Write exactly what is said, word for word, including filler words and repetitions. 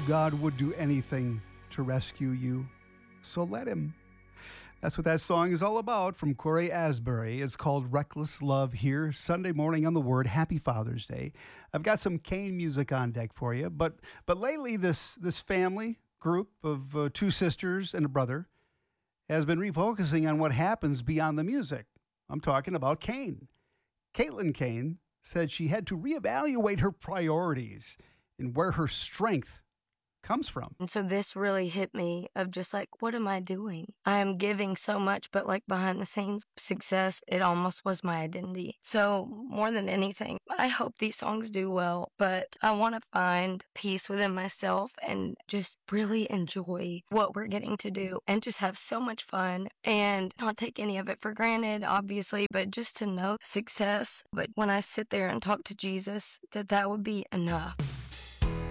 God would do anything to rescue you, so let him. That's what that song is all about from Corey Asbury. It's called Reckless Love here, Sunday morning on The Word. Happy Father's Day. I've got some Cain music on deck for you, but but lately this, this family group of uh, two sisters and a brother has been refocusing on what happens beyond the music. I'm talking about Cain. Caitlin Cain said she had to reevaluate her priorities and where her strength comes from. And so this really hit me of just like, what am I doing? I am giving so much, but like behind the scenes success, it almost was my identity. So more than anything, I hope these songs do well, but I want to find peace within myself and just really enjoy what we're getting to do and just have so much fun and not take any of it for granted, obviously, but just to know success. But when I sit there and talk to Jesus, that that would be enough.